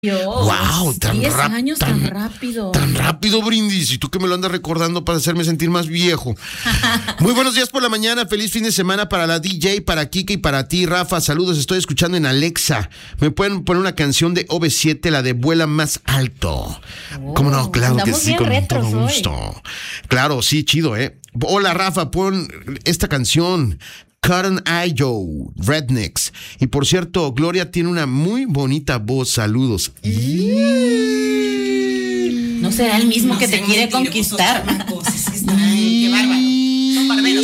Dios, ¡Wow! 10 años tan rápido. Tan rápido, Brindis. Y tú que me lo andas recordando para hacerme sentir más viejo. Muy buenos días por la mañana. Feliz fin de semana para la DJ, para Kike y para ti, Rafa. Saludos, estoy escuchando en Alexa. ¿Me pueden poner una canción de OV7, la de Vuela Más Alto? ¿Cómo no? Claro que sí, con todo gusto. Claro, sí, chido, ¿eh? Hola, Rafa, pon esta canción. Cotton Eye Joe, Rednecks. Y por cierto, Gloria tiene una muy bonita voz. Saludos. No será el mismo que te quiere conquistar. Qué bárbaro. Son barberos.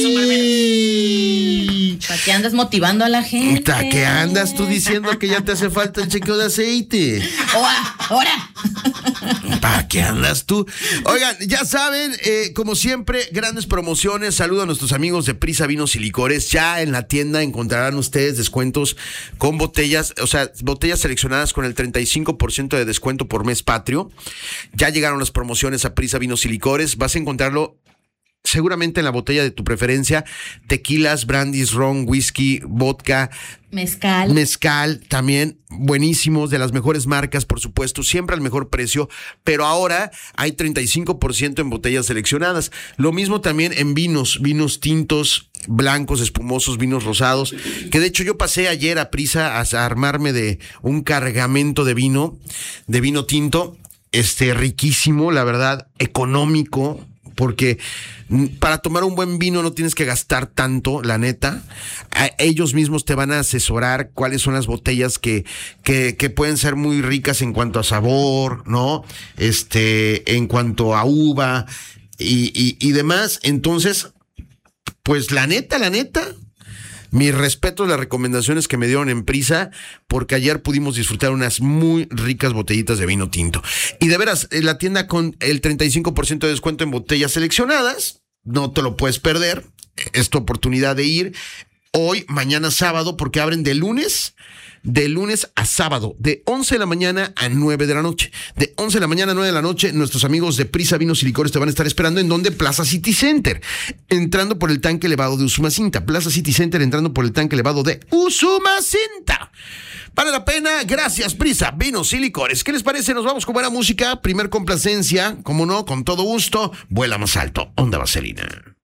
¿Para qué andas motivando a la gente? ¿Para qué andas tú diciendo que ya te hace falta el chequeo de aceite? ¡Ahora! ¿Para qué andas tú? Oigan, ya saben, como siempre, grandes promociones. Saludo a nuestros amigos de Prisa Vinos y Licores. Ya en la tienda encontrarán ustedes descuentos con botellas, o sea, botellas seleccionadas con el 35% de descuento por mes patrio. Ya llegaron las promociones a Prisa Vinos y Licores. Vas a encontrarlo seguramente en la botella de tu preferencia: tequilas, brandis, ron, whisky, vodka, mezcal, también buenísimos, de las mejores marcas, por supuesto, siempre al mejor precio, pero ahora hay 35% en botellas seleccionadas. Lo mismo también en vinos tintos, blancos, espumosos, vinos rosados, que de hecho yo pasé ayer a Prisa a armarme de un cargamento de vino tinto, riquísimo, la verdad, económico, porque para tomar un buen vino no tienes que gastar tanto, la neta. Ellos mismos te van a asesorar cuáles son las botellas que pueden ser muy ricas en cuanto a sabor, ¿no? En cuanto a uva y demás. Entonces, pues la neta, mis respetos, las recomendaciones que me dieron en Prisa, porque ayer pudimos disfrutar unas muy ricas botellitas de vino tinto. Y de veras, la tienda con el 35% de descuento en botellas seleccionadas, no te lo puedes perder. Es tu oportunidad de ir hoy, mañana, sábado, porque abren de lunes a sábado, de 11 de la mañana a 9 de la noche. De 11 de la mañana a 9 de la noche, nuestros amigos de Prisa Vinos y Licores te van a estar esperando. ¿En dónde? Plaza City Center, entrando por el tanque elevado de Usumacinta. Plaza City Center, entrando por el tanque elevado de Usumacinta. Vale la pena. Gracias, Prisa Vinos y Licores. ¿Qué les parece? Nos vamos con buena música. Primer complacencia, como no, con todo gusto. Vuela Más Alto, Onda Vaselina.